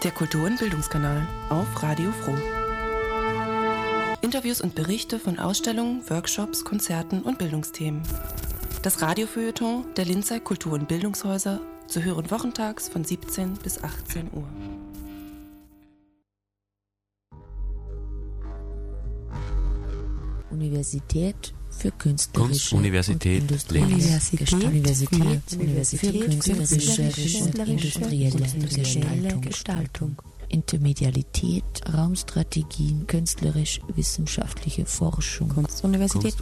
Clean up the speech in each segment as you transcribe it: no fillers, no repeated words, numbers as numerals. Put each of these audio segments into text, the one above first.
Der Kultur- und Bildungskanal auf Radio Froh. Interviews und Berichte von Ausstellungen, Workshops, Konzerten und Bildungsthemen. Das Radiofeuilleton der Linzer Kultur- und Bildungshäuser zu hören wochentags von 17 bis 18 Uhr. Universität für künstlerische Kunstuniversität und Linz. Universität für künstlerische und industrielle Gestaltung. Intermedialität, Raumstrategien, künstlerisch-wissenschaftliche Forschung. Kunstuniversität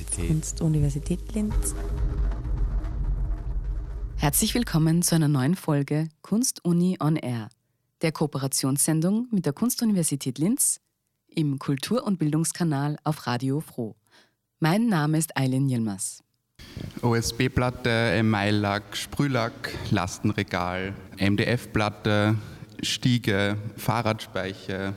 Linz. Herzlich willkommen zu einer neuen Folge Kunstuni on Air, der Kooperationssendung mit der Kunstuniversität Linz im Kultur- und Bildungskanal auf Radio Froh. Mein Name ist Aylin Yilmaz. OSB-Platte, MI-Lack, Sprühlack, Lastenregal, MDF-Platte, Stiege, Fahrradspeiche,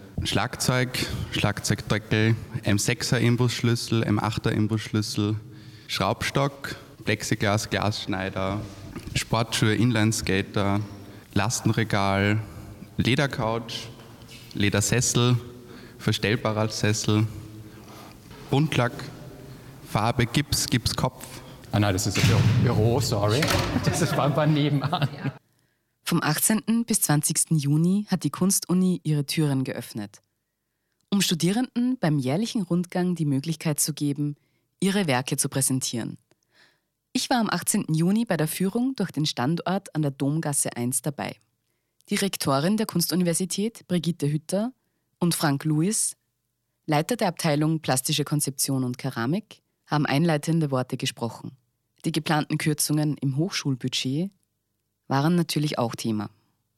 Schlagzeugdeckel, M6er Imbusschlüssel, M8er Imbusschlüssel, Schraubstock, Plexiglas, Glasschneider, Sportschuhe, Inlineskater, Lastenregal, Ledercouch, Ledersessel, verstellbarer Sessel, Buntlack, Farbe, Gipskopf. Ah nein, das ist ein Büro, sorry. Das war nebenan. Vom 18. bis 20. Juni hat die Kunstuni ihre Türen geöffnet, um Studierenden beim jährlichen Rundgang die Möglichkeit zu geben, ihre Werke zu präsentieren. Ich war am 18. Juni bei der Führung durch den Standort an der Domgasse 1 dabei. Die Rektorin der Kunstuniversität, Brigitte Hütter, und Frank Lewis, Leiter der Abteilung Plastische Konzeption und Keramik, haben einleitende Worte gesprochen. Die geplanten Kürzungen im Hochschulbudget waren natürlich auch Thema.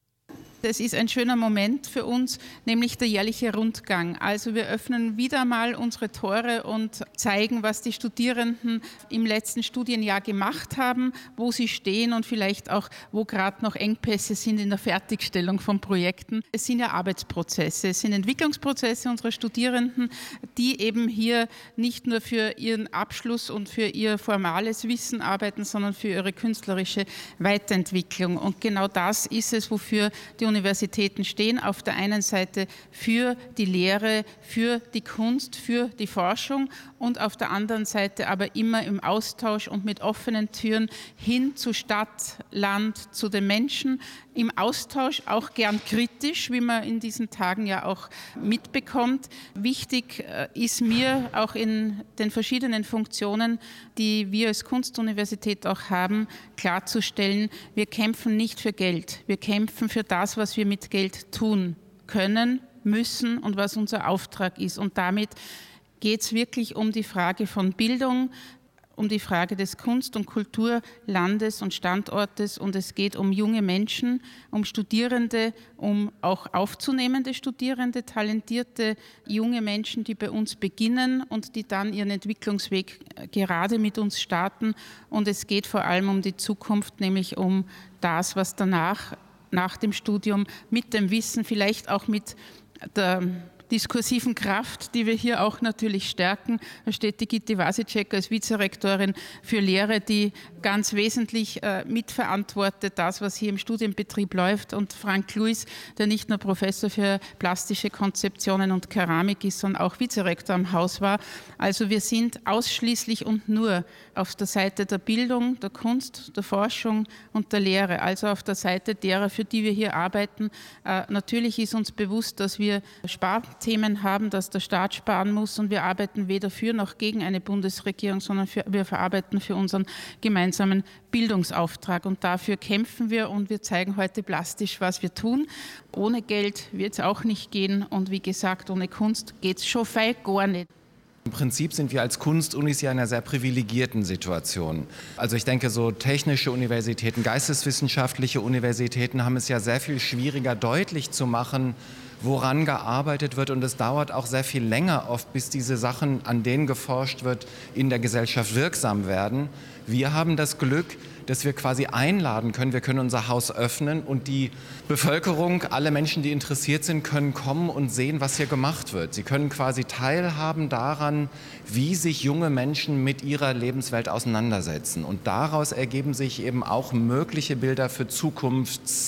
Es ist ein schöner Moment für uns, nämlich der jährliche Rundgang. Also wir öffnen wieder mal unsere Tore und zeigen, was die Studierenden im letzten Studienjahr gemacht haben, wo sie stehen und vielleicht auch, wo gerade noch Engpässe sind in der Fertigstellung von Projekten. Es sind ja Arbeitsprozesse, es sind Entwicklungsprozesse unserer Studierenden, die eben hier nicht nur für ihren Abschluss und für ihr formales Wissen arbeiten, sondern für ihre künstlerische Weiterentwicklung. Und genau das ist es, wofür die Universitäten stehen, auf der einen Seite für die Lehre, für die Kunst, für die Forschung und auf der anderen Seite aber immer im Austausch und mit offenen Türen hin zu Stadt, Land, zu den Menschen, im Austausch auch gern kritisch, wie man in diesen Tagen ja auch mitbekommt. Wichtig ist mir auch in den verschiedenen Funktionen, die wir als Kunstuniversität auch haben, klarzustellen, wir kämpfen nicht für Geld, wir kämpfen für das, was wir mit Geld tun können, müssen und was unser Auftrag ist. Und damit geht es wirklich um die Frage von Bildung, um die Frage des Kunst- und Kulturlandes und Standortes, und es geht um junge Menschen, um Studierende, um auch aufzunehmende Studierende, talentierte junge Menschen, die bei uns beginnen und die dann ihren Entwicklungsweg gerade mit uns starten. Und es geht vor allem um die Zukunft, nämlich um das, was danach, nach dem Studium, mit dem Wissen, vielleicht auch mit der diskursiven Kraft, die wir hier auch natürlich stärken. Da steht die Gitti Wasicek als Vizerektorin für Lehre, die ganz wesentlich mitverantwortet das, was hier im Studienbetrieb läuft. Und Frank Lewis, der nicht nur Professor für plastische Konzeptionen und Keramik ist, sondern auch Vizerektor am Haus war. Also wir sind ausschließlich und nur auf der Seite der Bildung, der Kunst, der Forschung und der Lehre, also auf der Seite derer, für die wir hier arbeiten. Natürlich ist uns bewusst, dass wir Sparthemen haben, dass der Staat sparen muss, und wir arbeiten weder für noch gegen eine Bundesregierung, sondern wir verarbeiten für unseren gemeinsamen Bildungsauftrag, und dafür kämpfen wir, und wir zeigen heute plastisch, was wir tun. Ohne Geld wird es auch nicht gehen, und wie gesagt, ohne Kunst geht es schon fein gar nicht. Im Prinzip sind wir als Kunstunis ja in einer sehr privilegierten Situation. Also ich denke, so technische Universitäten, geisteswissenschaftliche Universitäten haben es ja sehr viel schwieriger deutlich zu machen, woran gearbeitet wird, und es dauert auch sehr viel länger oft, bis diese Sachen, an denen geforscht wird, in der Gesellschaft wirksam werden. Wir haben das Glück, dass wir quasi einladen können. Wir können unser Haus öffnen und die Bevölkerung, alle Menschen, die interessiert sind, können kommen und sehen, was hier gemacht wird. Sie können quasi teilhaben daran, wie sich junge Menschen mit ihrer Lebenswelt auseinandersetzen. Und daraus ergeben sich eben auch mögliche Bilder für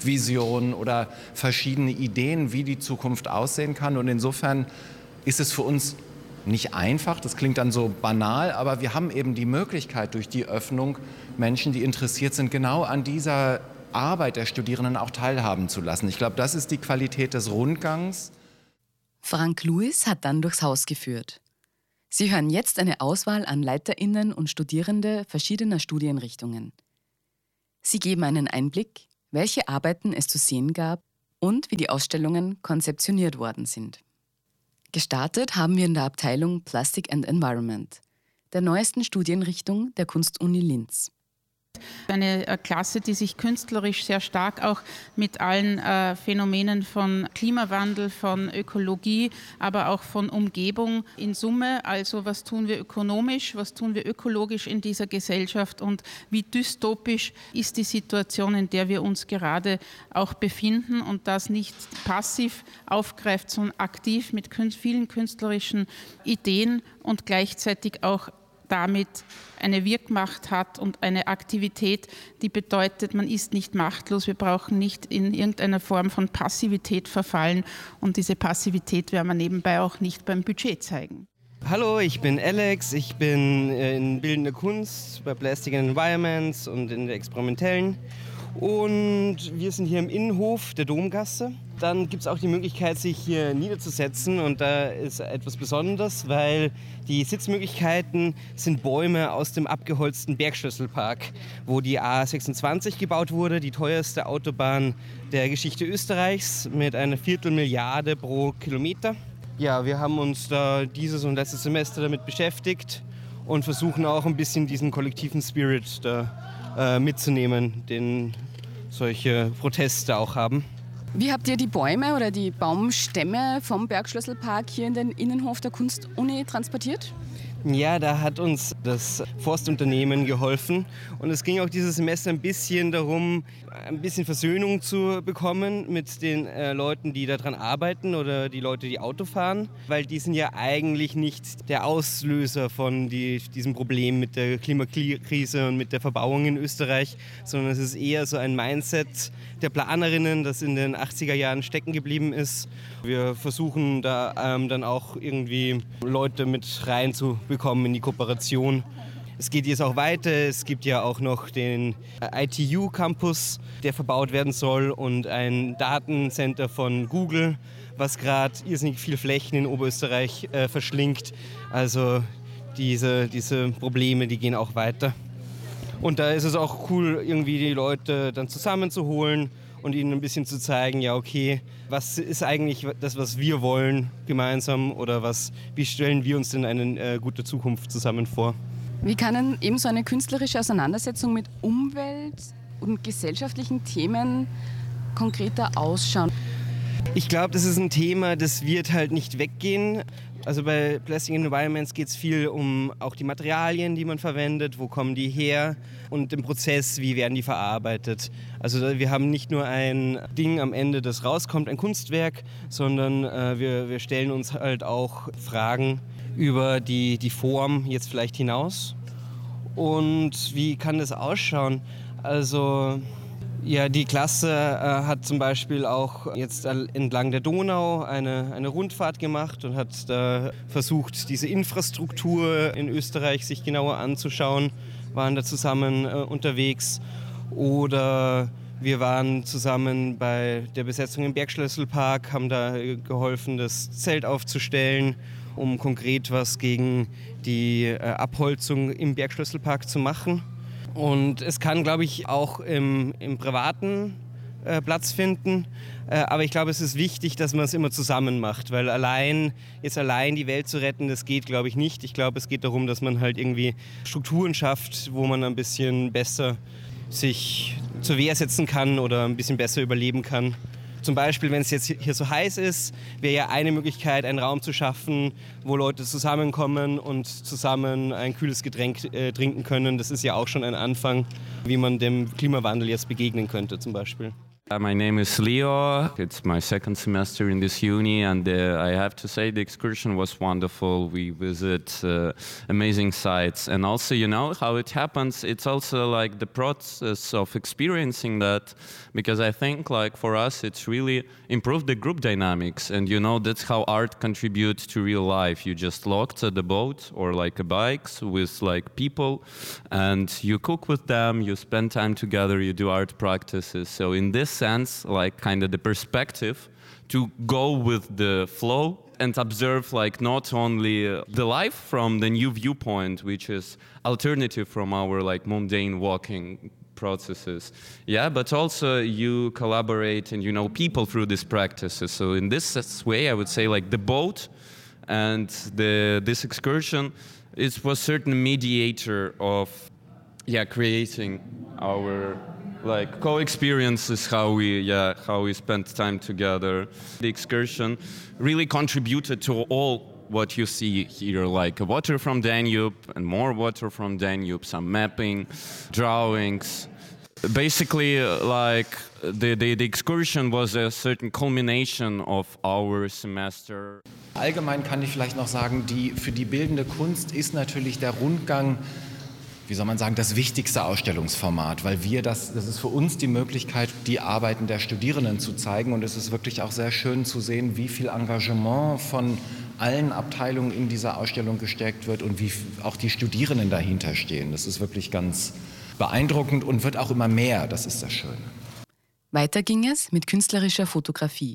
Visionen oder verschiedene Ideen, wie die Zukunft aussehen kann. Und insofern ist es für uns nicht einfach, das klingt dann so banal, aber wir haben eben die Möglichkeit durch die Öffnung, Menschen, die interessiert sind, genau an dieser Arbeit der Studierenden auch teilhaben zu lassen. Ich glaube, das ist die Qualität des Rundgangs. Frank Lewis hat dann durchs Haus geführt. Sie hören jetzt eine Auswahl an LeiterInnen und Studierende verschiedener Studienrichtungen. Sie geben einen Einblick, welche Arbeiten es zu sehen gab und wie die Ausstellungen konzeptioniert worden sind. Gestartet haben wir in der Abteilung Plastic and Environment, der neuesten Studienrichtung der Kunstuni Linz. Eine Klasse, die sich künstlerisch sehr stark auch mit allen Phänomenen von Klimawandel, von Ökologie, aber auch von Umgebung in Summe, also was tun wir ökonomisch, was tun wir ökologisch in dieser Gesellschaft und wie dystopisch ist die Situation, in der wir uns gerade auch befinden und das nicht passiv aufgreift, sondern aktiv mit vielen künstlerischen Ideen und gleichzeitig auch damit eine Wirkmacht hat und eine Aktivität, die bedeutet, man ist nicht machtlos, wir brauchen nicht in irgendeiner Form von Passivität verfallen und diese Passivität werden wir nebenbei auch nicht beim Budget zeigen. Hallo, ich bin Alex, ich bin in Bildende Kunst bei Plastic and Environments und in der Experimentellen. Und wir sind hier im Innenhof der Domgasse. Dann gibt es auch die Möglichkeit, sich hier niederzusetzen. Und da ist etwas Besonderes, weil die Sitzmöglichkeiten sind Bäume aus dem abgeholzten Bergschlösselpark, wo die A26 gebaut wurde, die teuerste Autobahn der Geschichte Österreichs mit einer 250 Millionen pro Kilometer. Ja, wir haben uns da dieses und letztes Semester damit beschäftigt und versuchen auch ein bisschen diesen kollektiven Spirit da mitzunehmen, den solche Proteste auch haben. Wie habt ihr die Bäume oder die Baumstämme vom Bergschlösselpark hier in den Innenhof der Kunstuni transportiert? Ja, da hat uns das Forstunternehmen geholfen und es ging auch dieses Semester ein bisschen darum, ein bisschen Versöhnung zu bekommen mit den Leuten, die daran arbeiten oder die Leute, die Auto fahren, weil die sind ja eigentlich nicht der Auslöser von diesem Problem mit der Klimakrise und mit der Verbauung in Österreich, sondern es ist eher so ein Mindset der Planerinnen, das in den 80er Jahren stecken geblieben ist. Wir versuchen da dann auch irgendwie Leute mit reinzubekommen in die Kooperation. Es geht jetzt auch weiter. Es gibt ja auch noch den ITU-Campus, der verbaut werden soll und ein Datencenter von Google, was gerade irrsinnig viel Flächen in Oberösterreich verschlingt. Also diese Probleme, die gehen auch weiter. Und da ist es auch cool, irgendwie die Leute dann zusammenzuholen und ihnen ein bisschen zu zeigen, ja okay, was ist eigentlich das, was wir wollen gemeinsam oder wie stellen wir uns denn eine gute Zukunft zusammen vor? Wie kann denn eben so eine künstlerische Auseinandersetzung mit Umwelt und gesellschaftlichen Themen konkreter ausschauen? Ich glaube, das ist ein Thema, das wird halt nicht weggehen. Also bei Plastic and Environments geht es viel um auch die Materialien, die man verwendet, wo kommen die her und den Prozess, wie werden die verarbeitet. Also wir haben nicht nur ein Ding am Ende, das rauskommt, ein Kunstwerk, sondern wir stellen uns halt auch Fragen über die Form jetzt vielleicht hinaus. Und wie kann das ausschauen? Also ja, die Klasse hat zum Beispiel auch jetzt entlang der Donau eine Rundfahrt gemacht und hat da versucht, diese Infrastruktur in Österreich sich genauer anzuschauen, waren da zusammen unterwegs. Oder wir waren zusammen bei der Besetzung im Bergschlösselpark, haben da geholfen, das Zelt aufzustellen, um konkret was gegen die Abholzung im Bergschlösselpark zu machen. Und es kann, glaube ich, auch im privaten Platz finden. Aber ich glaube, es ist wichtig, dass man es immer zusammen macht, weil allein die Welt zu retten, das geht, glaube ich, nicht. Ich glaube, es geht darum, dass man halt irgendwie Strukturen schafft, wo man ein bisschen besser sich zur Wehr setzen kann oder ein bisschen besser überleben kann. Zum Beispiel, wenn es jetzt hier so heiß ist, wäre ja eine Möglichkeit, einen Raum zu schaffen, wo Leute zusammenkommen und zusammen ein kühles Getränk trinken können. Das ist ja auch schon ein Anfang, wie man dem Klimawandel jetzt begegnen könnte zum Beispiel. My name is Leo. It's my second semester in this uni, and I have to say the excursion was wonderful. We visit amazing sites, and also, you know, how it happens. It's also like the process of experiencing that, because I think, like, for us, it's really improved the group dynamics, and you know, that's how art contributes to real life. You just locked at the boat or like a bikes with like people, and you cook with them, you spend time together, you do art practices. So in this sense, like kind of the perspective to go with the flow and observe like not only the life from the new viewpoint, which is alternative from our like mundane walking processes, yeah, but also you collaborate and you know people through these practices. So in this way, I would say like the boat and this excursion, it was certain mediator of creating our like co-experiences, how we spent time together. The excursion really contributed to all what you see here, like water from Danube and more water from Danube, some mapping, drawings. Basically, like the excursion was a certain culmination of our semester. Allgemein kann ich vielleicht noch sagen, für die bildende Kunst ist natürlich der Rundgang, wie soll man sagen, das wichtigste Ausstellungsformat, weil das ist für uns die Möglichkeit, die Arbeiten der Studierenden zu zeigen, und es ist wirklich auch sehr schön zu sehen, wie viel Engagement von allen Abteilungen in dieser Ausstellung gesteckt wird und wie auch die Studierenden dahinter stehen. Das ist wirklich ganz beeindruckend und wird auch immer mehr, das ist das Schöne. Weiter ging es mit künstlerischer Fotografie.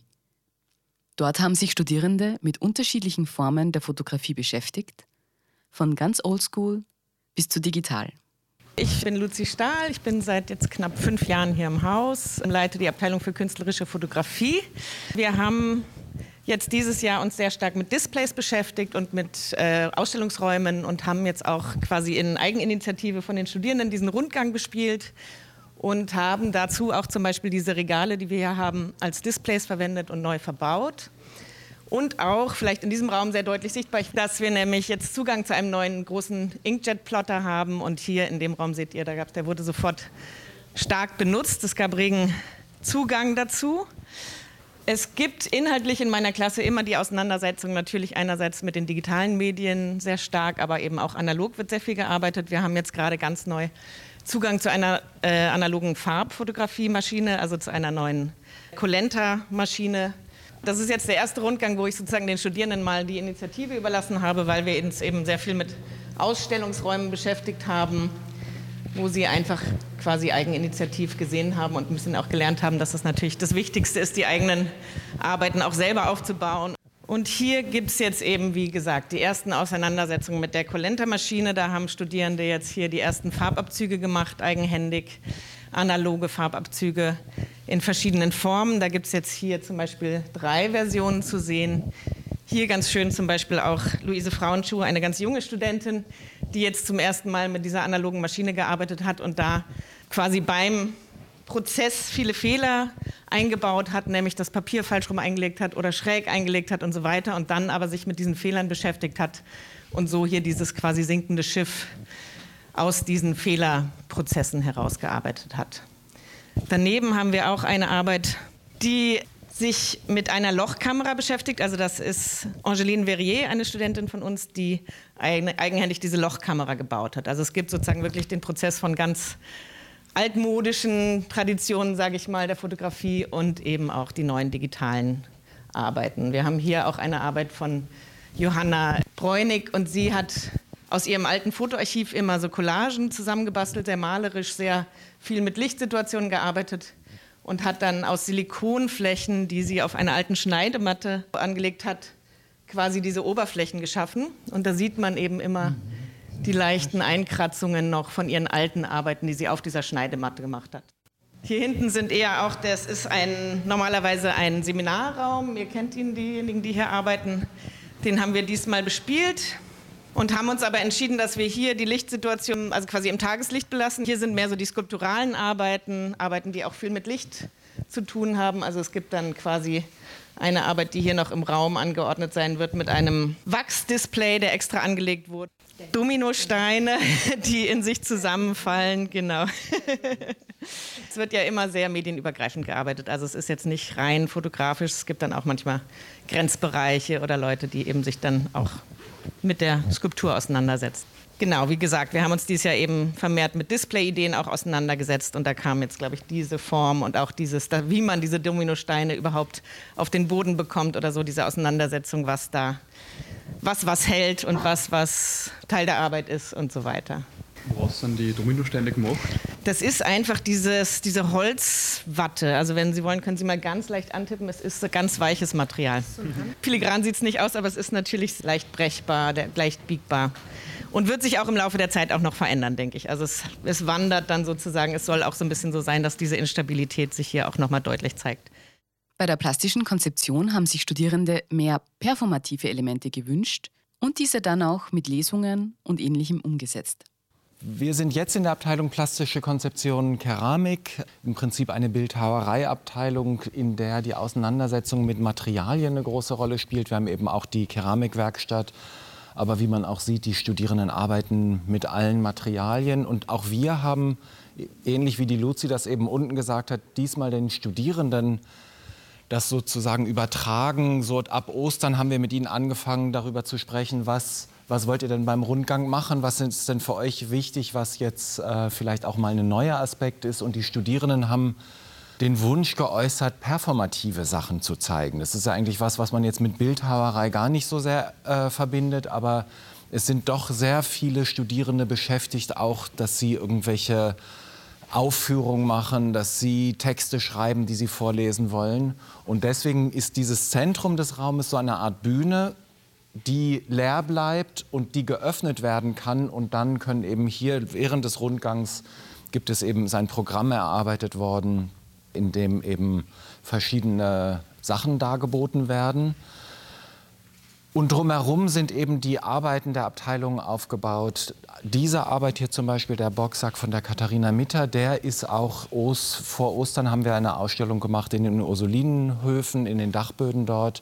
Dort haben sich Studierende mit unterschiedlichen Formen der Fotografie beschäftigt, von ganz oldschool bis zu digital. Ich bin Luzi Stahl, ich bin seit jetzt knapp 5 Jahren hier im Haus, leite die Abteilung für künstlerische Fotografie. Wir haben jetzt dieses Jahr uns sehr stark mit Displays beschäftigt und mit Ausstellungsräumen und haben jetzt auch quasi in Eigeninitiative von den Studierenden diesen Rundgang bespielt und haben dazu auch zum Beispiel diese Regale, die wir hier haben, als Displays verwendet und neu verbaut. Und auch, vielleicht in diesem Raum sehr deutlich sichtbar, dass wir nämlich jetzt Zugang zu einem neuen großen Inkjet-Plotter haben. Und hier in dem Raum seht ihr, der wurde sofort stark benutzt. Es gab regen Zugang dazu. Es gibt inhaltlich in meiner Klasse immer die Auseinandersetzung natürlich einerseits mit den digitalen Medien sehr stark, aber eben auch analog wird sehr viel gearbeitet. Wir haben jetzt gerade ganz neu Zugang zu einer analogen Farbfotografiemaschine, also zu einer neuen Colenta-Maschine. Das ist jetzt der erste Rundgang, wo ich sozusagen den Studierenden mal die Initiative überlassen habe, weil wir uns eben sehr viel mit Ausstellungsräumen beschäftigt haben, wo sie einfach quasi eigeninitiativ gesehen haben und ein bisschen auch gelernt haben, dass das natürlich das Wichtigste ist, die eigenen Arbeiten auch selber aufzubauen. Und hier gibt es jetzt eben, wie gesagt, die ersten Auseinandersetzungen mit der Colenta-Maschine. Da haben Studierende jetzt hier die ersten Farbabzüge gemacht, eigenhändig, analoge Farbabzüge in verschiedenen Formen. Da gibt es jetzt hier zum Beispiel 3 Versionen zu sehen. Hier ganz schön zum Beispiel auch Luise Frauenschuh, eine ganz junge Studentin, die jetzt zum ersten Mal mit dieser analogen Maschine gearbeitet hat und da quasi beim Prozess viele Fehler eingebaut hat, nämlich das Papier falsch rum eingelegt hat oder schräg eingelegt hat und so weiter, und dann aber sich mit diesen Fehlern beschäftigt hat und so hier dieses quasi sinkende Schiff aus diesen Fehlerprozessen herausgearbeitet hat. Daneben haben wir auch eine Arbeit, die sich mit einer Lochkamera beschäftigt. Also das ist Angeline Verrier, eine Studentin von uns, die eigenhändig diese Lochkamera gebaut hat. Also es gibt sozusagen wirklich den Prozess von ganz altmodischen Traditionen, sage ich mal, der Fotografie und eben auch die neuen digitalen Arbeiten. Wir haben hier auch eine Arbeit von Johanna Bräunig, und sie hat aus ihrem alten Fotoarchiv immer so Collagen zusammengebastelt, sehr malerisch, sehr viel mit Lichtsituationen gearbeitet und hat dann aus Silikonflächen, die sie auf einer alten Schneidematte angelegt hat, quasi diese Oberflächen geschaffen. Und da sieht man eben immer die leichten Einkratzungen noch von ihren alten Arbeiten, die sie auf dieser Schneidematte gemacht hat. Hier hinten sind eher auch, das ist normalerweise ein Seminarraum. Ihr kennt ihn, diejenigen, die hier arbeiten. Den haben wir diesmal bespielt und haben uns aber entschieden, dass wir hier die Lichtsituation, also quasi im Tageslicht belassen. Hier sind mehr so die skulpturalen Arbeiten, die auch viel mit Licht zu tun haben. Also es gibt dann quasi eine Arbeit, die hier noch im Raum angeordnet sein wird, mit einem Wachsdisplay, der extra angelegt wurde. Dominosteine, die in sich zusammenfallen, genau. Es wird ja immer sehr medienübergreifend gearbeitet, also es ist jetzt nicht rein fotografisch, es gibt dann auch manchmal Grenzbereiche oder Leute, die eben sich dann auch mit der Skulptur auseinandersetzen. Genau, wie gesagt, wir haben uns dieses Jahr eben vermehrt mit Display-Ideen auch auseinandergesetzt und da kam jetzt, glaube ich, diese Form und auch wie man diese Dominosteine überhaupt auf den Boden bekommt oder so, diese Auseinandersetzung, was hält und was Teil der Arbeit ist und so weiter. Was sind die Dominosteine gemacht? Das ist einfach diese Holzwatte. Also wenn Sie wollen, können Sie mal ganz leicht antippen. Es ist ein ganz weiches Material. Filigran sieht es nicht aus, aber es ist natürlich leicht brechbar, leicht biegbar. Und wird sich auch im Laufe der Zeit auch noch verändern, denke ich. Also es wandert dann sozusagen. Es soll auch so ein bisschen so sein, dass diese Instabilität sich hier auch nochmal deutlich zeigt. Bei der plastischen Konzeption haben sich Studierende mehr performative Elemente gewünscht und diese dann auch mit Lesungen und Ähnlichem umgesetzt. Wir sind jetzt in der Abteilung Plastische Konzeption Keramik, im Prinzip eine Bildhauereiabteilung, in der die Auseinandersetzung mit Materialien eine große Rolle spielt. Wir haben eben auch die Keramikwerkstatt, aber wie man auch sieht, die Studierenden arbeiten mit allen Materialien und auch wir haben, ähnlich wie die Luzi das eben unten gesagt hat, diesmal den Studierenden das sozusagen übertragen. So ab Ostern haben wir mit ihnen angefangen, darüber zu sprechen, was wollt ihr denn beim Rundgang machen? Was ist denn für euch wichtig, was jetzt vielleicht auch mal ein neuer Aspekt ist? Und die Studierenden haben den Wunsch geäußert, performative Sachen zu zeigen. Das ist ja eigentlich was man jetzt mit Bildhauerei gar nicht so sehr verbindet. Aber es sind doch sehr viele Studierende beschäftigt, auch, dass sie irgendwelche Aufführungen machen, dass sie Texte schreiben, die sie vorlesen wollen. Und deswegen ist dieses Zentrum des Raumes so eine Art Bühne, die leer bleibt und die geöffnet werden kann. Und dann können eben hier während des Rundgangs gibt es eben ein Programm erarbeitet worden, in dem eben verschiedene Sachen dargeboten werden. Und drumherum sind eben die Arbeiten der Abteilung aufgebaut. Diese Arbeit hier zum Beispiel, der Boxsack von der Katharina Mitter, der ist auch vor Ostern haben wir eine Ausstellung gemacht in den Ursulinenhöfen, in den Dachböden dort.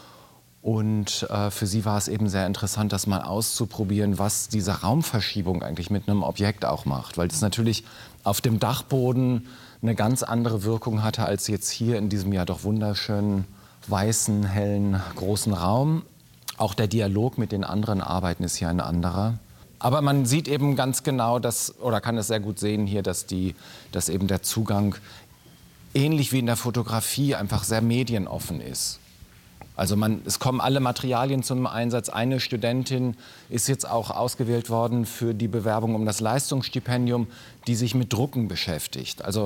Und für sie war es eben sehr interessant, das mal auszuprobieren, was diese Raumverschiebung eigentlich mit einem Objekt auch macht. Weil es natürlich auf dem Dachboden eine ganz andere Wirkung hatte, als jetzt hier in diesem ja doch wunderschönen, weißen, hellen, großen Raum. Auch der Dialog mit den anderen Arbeiten ist hier ein anderer. Aber man sieht eben ganz genau, oder kann es sehr gut sehen hier, dass eben der Zugang ähnlich wie in der Fotografie einfach sehr medienoffen ist. Also es kommen alle Materialien zum Einsatz. Eine Studentin ist jetzt auch ausgewählt worden für die Bewerbung um das Leistungsstipendium, die sich mit Drucken beschäftigt. Also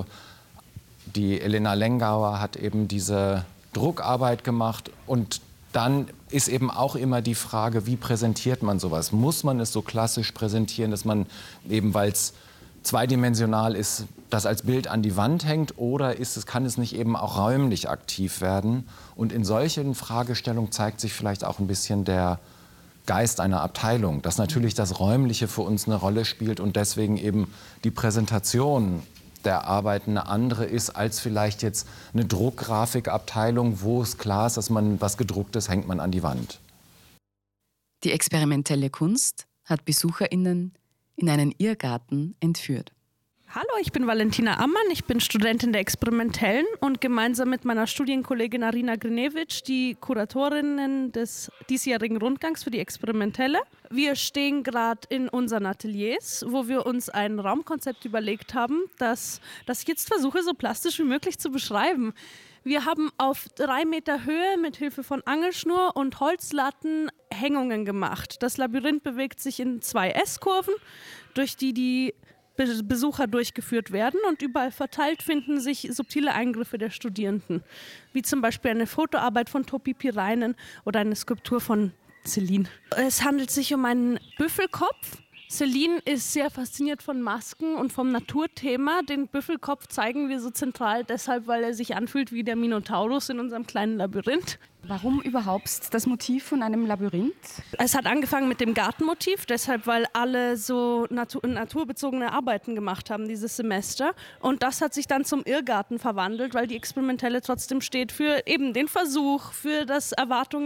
die Elena Lengauer hat eben diese Druckarbeit gemacht und dann ist eben auch immer die Frage, wie präsentiert man sowas? Muss man es so klassisch präsentieren, dass man eben, weil es zweidimensional ist, das als Bild an die Wand hängt, oder kann es nicht eben auch räumlich aktiv werden? Und in solchen Fragestellungen zeigt sich vielleicht auch ein bisschen der Geist einer Abteilung, dass natürlich das Räumliche für uns eine Rolle spielt und deswegen eben die Präsentation der Arbeit eine andere ist als vielleicht jetzt eine Druckgrafikabteilung, wo es klar ist, dass man was Gedrucktes hängt man an die Wand. Die experimentelle Kunst hat BesucherInnen in einen Irrgarten entführt. Hallo, ich bin Valentina Ammann, ich bin Studentin der Experimentellen und gemeinsam mit meiner Studienkollegin Arina Grinewitsch die Kuratorinnen des diesjährigen Rundgangs für die Experimentelle. Wir stehen gerade in unseren Ateliers, wo wir uns ein Raumkonzept überlegt haben, das ich jetzt versuche, so plastisch wie möglich zu beschreiben. Wir haben auf 3 Meter Höhe mit Hilfe von Angelschnur und Holzlatten Hängungen gemacht. Das Labyrinth bewegt sich in 2 S-Kurven, durch die Besucher durchgeführt werden, und überall verteilt finden sich subtile Eingriffe der Studierenden, wie zum Beispiel eine Fotoarbeit von Topi Pirainen oder eine Skulptur von Celine. Es handelt sich um einen Büffelkopf. Celine ist sehr fasziniert von Masken und vom Naturthema. Den Büffelkopf zeigen wir so zentral deshalb, weil er sich anfühlt wie der Minotaurus in unserem kleinen Labyrinth. Warum überhaupt das Motiv von einem Labyrinth? Es hat angefangen mit dem Gartenmotiv, deshalb, weil alle so naturbezogene Arbeiten gemacht haben dieses Semester. Und das hat sich dann zum Irrgarten verwandelt, weil die Experimentelle trotzdem steht für eben den Versuch, für das Erwartungen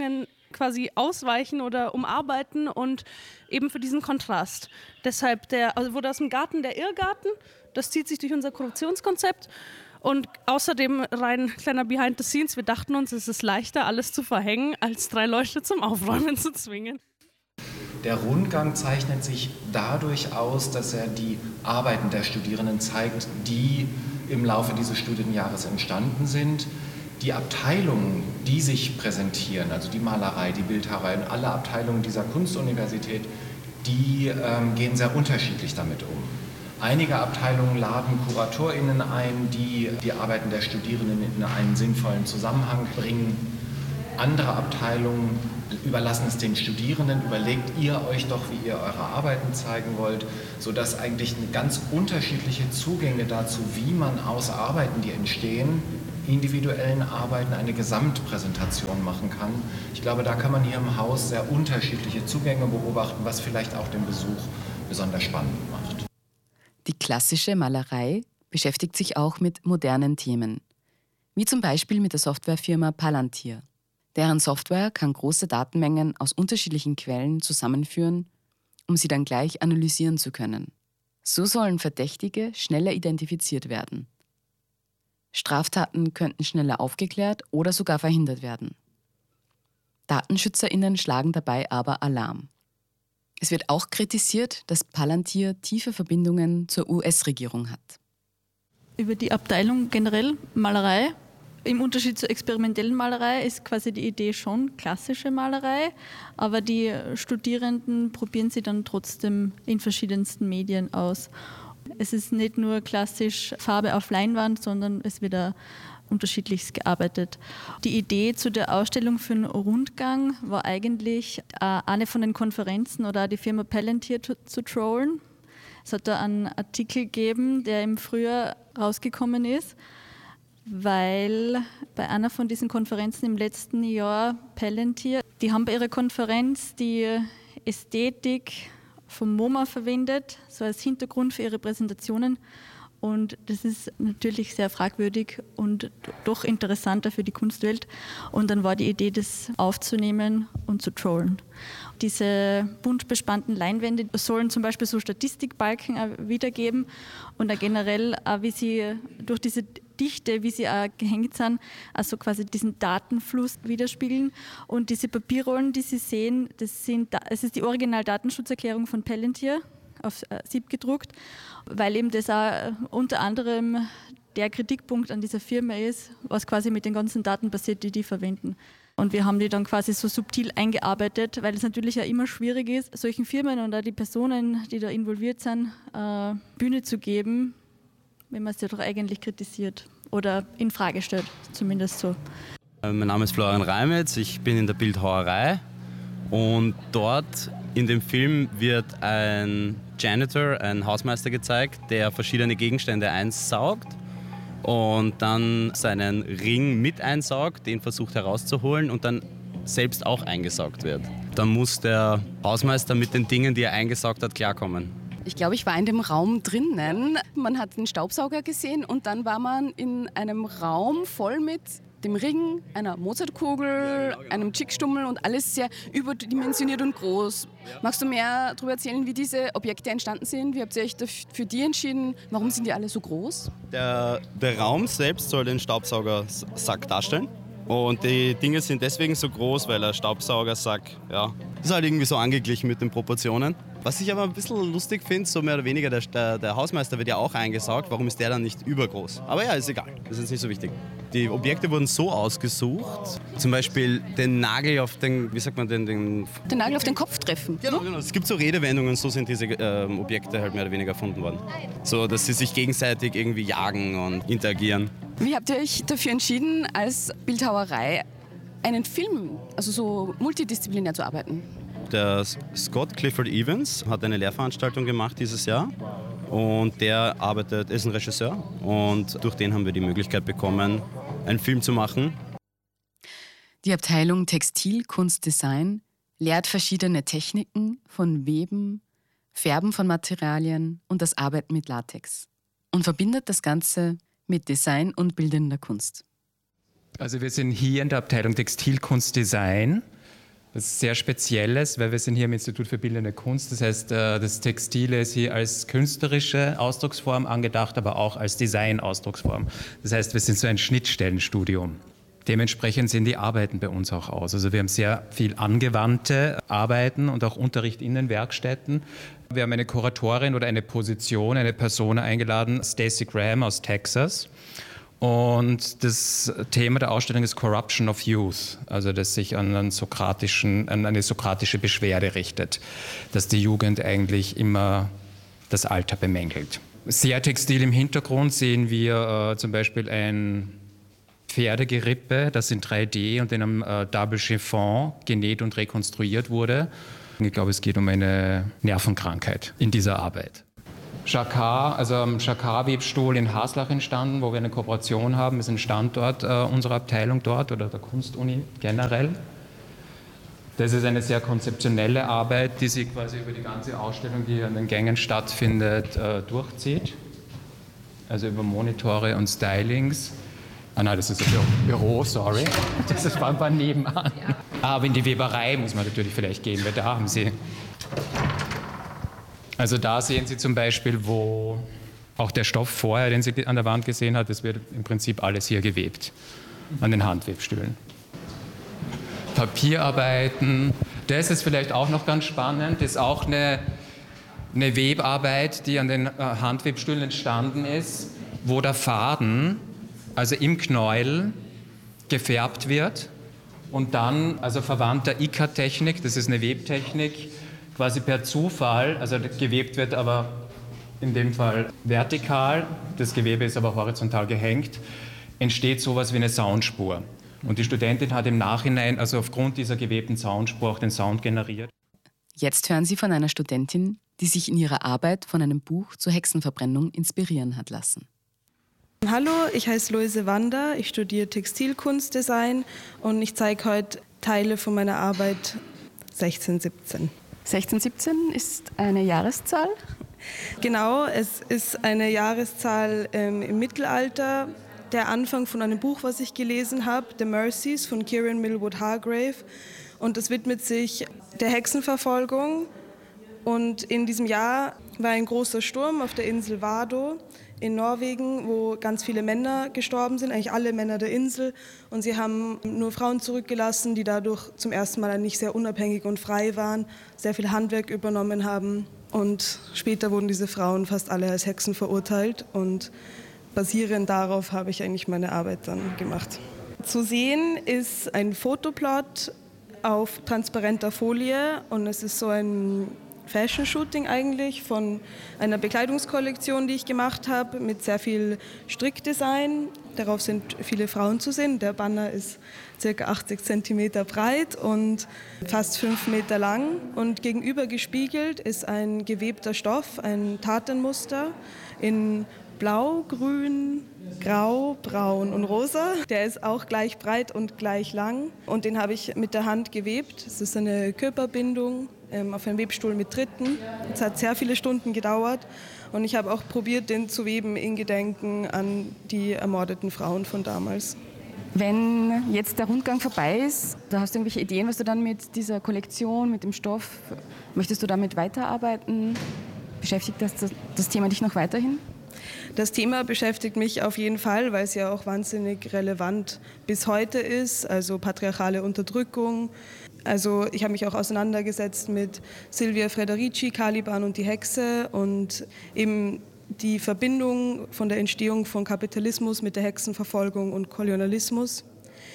quasi ausweichen oder umarbeiten und eben für diesen Kontrast. Deshalb wurde aus dem Garten der Irrgarten, das zieht sich durch unser Korruptionskonzept. Und außerdem rein kleiner Behind the Scenes, wir dachten uns, es ist leichter, alles zu verhängen, als 3 Leute zum Aufräumen zu zwingen. Der Rundgang zeichnet sich dadurch aus, dass er die Arbeiten der Studierenden zeigt, die im Laufe dieses Studienjahres entstanden sind. Die Abteilungen, die sich präsentieren, also die Malerei, die Bildhauerei und alle Abteilungen dieser Kunstuniversität, die gehen sehr unterschiedlich damit um. Einige Abteilungen laden KuratorInnen ein, die die Arbeiten der Studierenden in einen sinnvollen Zusammenhang bringen. Andere Abteilungen überlassen es den Studierenden, überlegt ihr euch doch, wie ihr eure Arbeiten zeigen wollt, sodass eigentlich ganz unterschiedliche Zugänge dazu, wie man aus Arbeiten, die entstehen, individuellen Arbeiten eine Gesamtpräsentation machen kann. Ich glaube, da kann man hier im Haus sehr unterschiedliche Zugänge beobachten, was vielleicht auch den Besuch besonders spannend macht. Die klassische Malerei beschäftigt sich auch mit modernen Themen, wie zum Beispiel mit der Softwarefirma Palantir. Deren Software kann große Datenmengen aus unterschiedlichen Quellen zusammenführen, um sie dann gleich analysieren zu können. So sollen Verdächtige schneller identifiziert werden. Straftaten könnten schneller aufgeklärt oder sogar verhindert werden. DatenschützerInnen schlagen dabei aber Alarm. Es wird auch kritisiert, dass Palantir tiefe Verbindungen zur US-Regierung hat. Über die Abteilung generell Malerei. Im Unterschied zur experimentellen Malerei ist quasi die Idee schon klassische Malerei, aber die Studierenden probieren sie dann trotzdem in verschiedensten Medien aus. Es ist nicht nur klassisch Farbe auf Leinwand, sondern es wird auch unterschiedlichst gearbeitet. Die Idee zu der Ausstellung für einen Rundgang war eigentlich, eine von den Konferenzen oder die Firma Palantir zu trollen. Es hat da einen Artikel gegeben, der im Frühjahr rausgekommen ist, weil bei einer von diesen Konferenzen im letzten Jahr Palantir, die haben bei ihrer Konferenz die Ästhetik vom MoMA verwendet, so als Hintergrund für ihre Präsentationen. Und das ist natürlich sehr fragwürdig und doch interessanter für die Kunstwelt. Und dann war die Idee, das aufzunehmen und zu trollen. Diese bunt bespannten Leinwände sollen zum Beispiel so Statistikbalken wiedergeben und auch generell, wie sie durch diese Dichte, wie sie auch gehängt sind, also quasi diesen Datenfluss widerspiegeln. Und diese Papierrollen, die Sie sehen, es ist die Original-Datenschutzerklärung von Palantir, auf Sieb gedruckt, weil eben das auch unter anderem der Kritikpunkt an dieser Firma ist, was quasi mit den ganzen Daten passiert, die verwenden. Und wir haben die dann quasi so subtil eingearbeitet, weil es natürlich ja immer schwierig ist, solchen Firmen und auch die Personen, die da involviert sind, Bühne zu geben, wenn man sie doch eigentlich kritisiert oder in Frage stellt, zumindest so. Mein Name ist Florian Reimetz, ich bin in der Bildhauerei und dort in dem Film wird ein Janitor, ein Hausmeister gezeigt, der verschiedene Gegenstände einsaugt und dann seinen Ring mit einsaugt, den versucht herauszuholen und dann selbst auch eingesaugt wird. Dann muss der Hausmeister mit den Dingen, die er eingesaugt hat, klarkommen. Ich glaube, ich war in dem Raum drinnen. Man hat den Staubsauger gesehen und dann war man in einem Raum voll mit dem Ring, einer Mozartkugel, einem Chickstummel und alles sehr überdimensioniert und groß. Magst du mehr darüber erzählen, wie diese Objekte entstanden sind? Wie habt ihr euch für die entschieden? Warum sind die alle so groß? Der Raum selbst soll den Staubsaugersack darstellen. Und die Dinge sind deswegen so groß, weil der Staubsaugersack, ist halt irgendwie so angeglichen mit den Proportionen. Was ich aber ein bisschen lustig finde, so mehr oder weniger, der Hausmeister wird ja auch eingesaugt. Warum ist der dann nicht übergroß? Aber ja, ist egal. Das ist jetzt nicht so wichtig. Die Objekte wurden so ausgesucht, zum Beispiel den Nagel auf den, wie sagt man den Nagel auf den Kopf treffen. Genau. Es gibt so Redewendungen, so sind diese Objekte halt mehr oder weniger erfunden worden. So, dass sie sich gegenseitig irgendwie jagen und interagieren. Wie habt ihr euch dafür entschieden, als Bildhauerei einen Film, also so multidisziplinär zu arbeiten? Der Scott Clifford Evans hat eine Lehrveranstaltung gemacht dieses Jahr und der ist ein Regisseur und durch den haben wir die Möglichkeit bekommen, einen Film zu machen. Die Abteilung Textilkunstdesign lehrt verschiedene Techniken von Weben, Färben von Materialien und das Arbeiten mit Latex und verbindet das Ganze mit Design und bildender Kunst. Also wir sind hier in der Abteilung Textilkunstdesign was sehr Spezielles, weil wir sind hier im Institut für Bildende Kunst. Das heißt, das Textile ist hier als künstlerische Ausdrucksform angedacht, aber auch als Design-Ausdrucksform. Das heißt, wir sind so ein Schnittstellenstudium. Dementsprechend sehen die Arbeiten bei uns auch aus. Also wir haben sehr viel angewandte Arbeiten und auch Unterricht in den Werkstätten. Wir haben eine Kuratorin oder eine Position, eine Person eingeladen, Stacey Graham aus Texas. Und das Thema der Ausstellung ist Corruption of Youth, also das sich an eine sokratische Beschwerde richtet, dass die Jugend eigentlich immer das Alter bemängelt. Sehr textil im Hintergrund sehen wir zum Beispiel ein Pferdegerippe, das in 3D und in einem Double Chiffon genäht und rekonstruiert wurde. Ich glaube, es geht um eine Nervenkrankheit in dieser Arbeit. Jacquard, also am Jacquard-Webstuhl in Haslach entstanden, wo wir eine Kooperation haben. Das ist ein Standort unserer Abteilung dort oder der Kunstuni generell. Das ist eine sehr konzeptionelle Arbeit, die sich quasi über die ganze Ausstellung, die an den Gängen stattfindet, durchzieht. Also über Monitore und Stylings. Ah nein, das ist ein Büro, sorry. Das war nebenan. Aber in die Weberei muss man natürlich vielleicht gehen, weil da haben Sie... Also da sehen Sie zum Beispiel, wo auch der Stoff vorher, den Sie an der Wand gesehen haben, das wird im Prinzip alles hier gewebt, an den Handwebstühlen. Papierarbeiten, das ist vielleicht auch noch ganz spannend, das ist auch eine Webarbeit, die an den Handwebstühlen entstanden ist, wo der Faden, also im Knäuel, gefärbt wird und dann, also verwandt der Ikat-Technik, das ist eine Webtechnik, quasi per Zufall, also gewebt wird aber in dem Fall vertikal, das Gewebe ist aber horizontal gehängt, entsteht sowas wie eine Soundspur. Und die Studentin hat im Nachhinein, also aufgrund dieser gewebten Soundspur auch den Sound generiert. Jetzt hören Sie von einer Studentin, die sich in ihrer Arbeit von einem Buch zur Hexenverbrennung inspirieren hat lassen. Hallo, ich heiße Luise Wander, ich studiere Textilkunstdesign und ich zeige heute Teile von meiner Arbeit 1617. 1617 ist eine Jahreszahl? Genau, es ist eine Jahreszahl im Mittelalter. Der Anfang von einem Buch, was ich gelesen habe, The Mercies von Kieran Millwood Hargrave. Und das widmet sich der Hexenverfolgung. Und in diesem Jahr war ein großer Sturm auf der Insel Vado in Norwegen, wo ganz viele Männer gestorben sind, eigentlich alle Männer der Insel. Und sie haben nur Frauen zurückgelassen, die dadurch zum ersten Mal nicht sehr unabhängig und frei waren, sehr viel Handwerk übernommen haben. Und später wurden diese Frauen fast alle als Hexen verurteilt. Und basierend darauf habe ich eigentlich meine Arbeit dann gemacht. Zu sehen ist ein Fotoplot auf transparenter Folie und es ist so ein Fashion-Shooting eigentlich von einer Bekleidungskollektion, die ich gemacht habe, mit sehr viel Strickdesign. Darauf sind viele Frauen zu sehen. Der Banner ist ca. 80 cm breit und fast 5 Meter lang. Und gegenüber gespiegelt ist ein gewebter Stoff, ein Tatenmuster in Blau, Grün, Grau, Braun und Rosa. Der ist auch gleich breit und gleich lang. Und den habe ich mit der Hand gewebt. Es ist eine Körperbindung auf einem Webstuhl mit Dritten. Es hat sehr viele Stunden gedauert. Und ich habe auch probiert, den zu weben in Gedenken an die ermordeten Frauen von damals. Wenn jetzt der Rundgang vorbei ist, da hast du irgendwelche Ideen, was du dann mit dieser Kollektion, mit dem Stoff, möchtest du damit weiterarbeiten? Beschäftigt das Thema dich noch weiterhin? Das Thema beschäftigt mich auf jeden Fall, weil es ja auch wahnsinnig relevant bis heute ist, also patriarchale Unterdrückung. Also ich habe mich auch auseinandergesetzt mit Silvia Frederici, Caliban und die Hexe und eben die Verbindung von der Entstehung von Kapitalismus mit der Hexenverfolgung und Kolonialismus.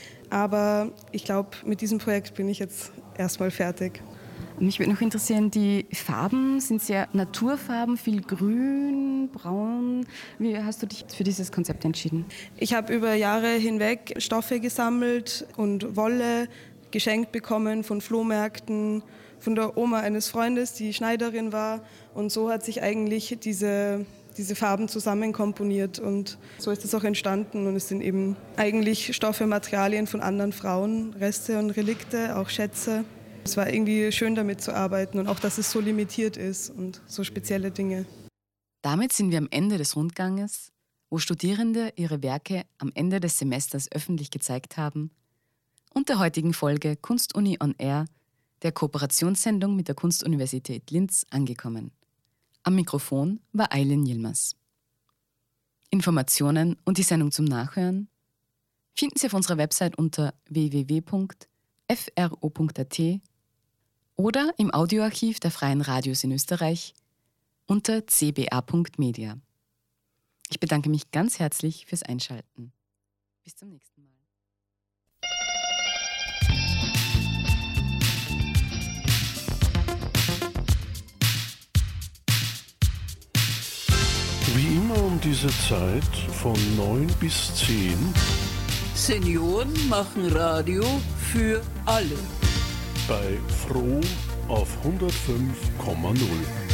Aber ich glaube, mit diesem Projekt bin ich jetzt erstmal fertig. Mich würde noch interessieren, die Farben sind sehr Naturfarben, viel Grün, Braun. Wie hast du dich für dieses Konzept entschieden? Ich habe über Jahre hinweg Stoffe gesammelt und Wolle geschenkt bekommen von Flohmärkten, von der Oma eines Freundes, die Schneiderin war. Und so hat sich eigentlich diese Farben zusammenkomponiert. Und so ist es auch entstanden. Und es sind eben eigentlich Stoffe, Materialien von anderen Frauen, Reste und Relikte, auch Schätze. Es war irgendwie schön, damit zu arbeiten und auch, dass es so limitiert ist und so spezielle Dinge. Damit sind wir am Ende des Rundganges, wo Studierende ihre Werke am Ende des Semesters öffentlich gezeigt haben, und der heutigen Folge Kunstuni on Air der Kooperationssendung mit der Kunstuniversität Linz angekommen. Am Mikrofon war Aylin Yilmaz. Informationen und die Sendung zum Nachhören finden Sie auf unserer Website unter www.fro.at oder im Audioarchiv der Freien Radios in Österreich unter cba.media. Ich bedanke mich ganz herzlich fürs Einschalten. Bis zum nächsten Mal. Wie immer um diese Zeit von 9 bis 10. Senioren machen Radio für alle. Bei Froh auf 105,0.